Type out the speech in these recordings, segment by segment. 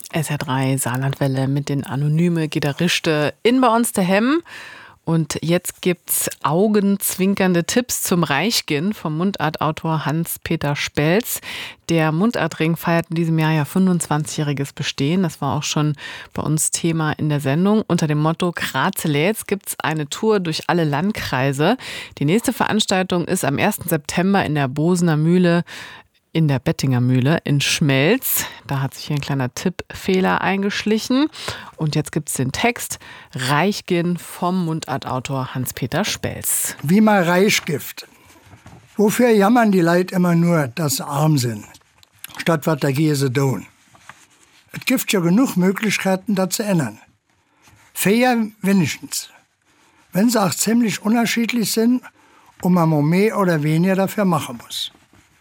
SR3 Saarlandwelle mit den anonyme Gitarriste in bei uns daheim. Und jetzt gibt's augenzwinkernde Tipps zum Reichgin vom Mundartautor Hans-Peter Spelz. Der Mundartring feiert in diesem Jahr ja 25-jähriges Bestehen. Das war auch schon bei uns Thema in der Sendung. Unter dem Motto Grazeläts gibt's eine Tour durch alle Landkreise. Die nächste Veranstaltung ist am 1. September in der Bosener Mühle, in der Bettinger Mühle in Schmelz. Da hat sich hier ein kleiner Tippfehler eingeschlichen. Und jetzt gibt's den Text Reichgin vom Mundartautor Hans-Peter Spelz. Wie mal Reichgift. Wofür jammern die Leute immer nur, dass sie arm sind, statt was dagegen sie tun? Es gibt ja genug Möglichkeiten, das zu ändern. Fair wenigstens. Wenn sie auch ziemlich unterschiedlich sind und man mehr oder weniger dafür machen muss.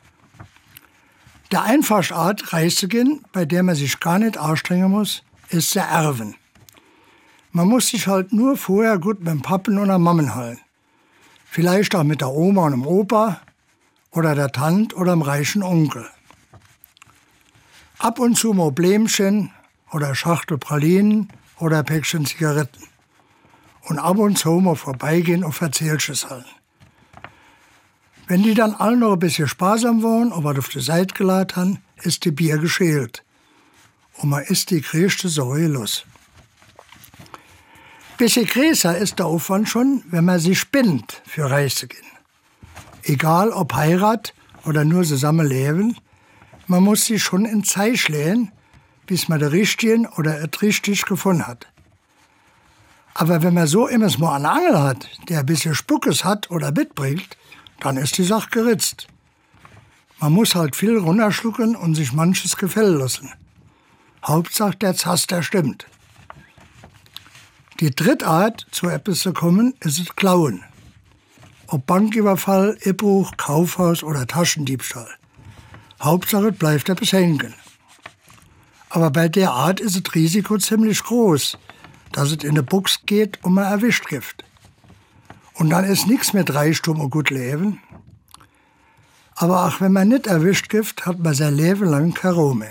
Der einfachste Art, reich zu gehen, bei der man sich gar nicht anstrengen muss, ist zu erben. Man muss sich halt nur vorher gut mit dem Pappen oder Mammen halten. Vielleicht auch mit der Oma und dem Opa oder der Tante oder dem reichen Onkel. Ab und zu mal Blämchen oder Schachtel Pralinen oder Päckchen Zigaretten. Und ab und zu mal vorbeigehen und Verzählsches halten. Wenn die dann alle noch ein bisschen sparsam waren und was auf die Seite geladen haben, ist die Bier geschält. Und man isst die größte Säue los. Bisschen größer ist der Aufwand schon, wenn man sich spinnt, für reich zu gehen. Egal ob Heirat oder nur zusammen leben, man muss sich schon in Zeit lehnen, bis man den richtigen oder et richtig gefunden hat. Aber wenn man so immer mal einen Angel hat, der ein bisschen Spuckes hat oder mitbringt, dann ist die Sache geritzt. Man muss halt viel runterschlucken und sich manches gefallen lassen. Hauptsache der Zaster stimmt. Die dritte Art, zu etwas zu kommen, ist das Klauen. Ob Banküberfall, Ebbruch, Kaufhaus oder Taschendiebstahl. Hauptsache es bleibt etwas hängen. Aber bei der Art ist das Risiko ziemlich groß, dass es in die Box geht und man erwischt wird. Und dann ist nichts mit Reichtum und gut leben. Aber auch wenn man nicht erwischt wird, hat man sein Leben lang keine Ruhe mehr.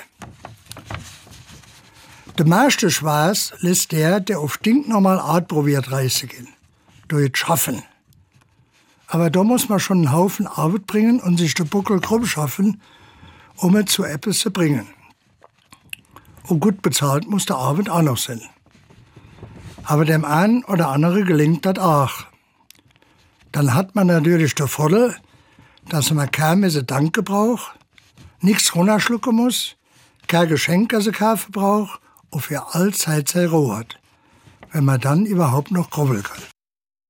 Der meiste Spaß lässt der auf stinknormal Art probiert reich zu gehen. Durch Schaffen. Aber da muss man schon einen Haufen Arbeit bringen und sich den Buckel krumm schaffen, um es zu etwas zu bringen. Und gut bezahlt muss der Arbeit auch noch sein. Aber dem einen oder anderen gelingt das auch. Dann hat man natürlich den Vorteil, dass man keine Danke braucht, nichts runterschlucken muss, kein Geschenk kaufen braucht und für all Zeit seine Ruhe hat, wenn man dann überhaupt noch grubbeln kann.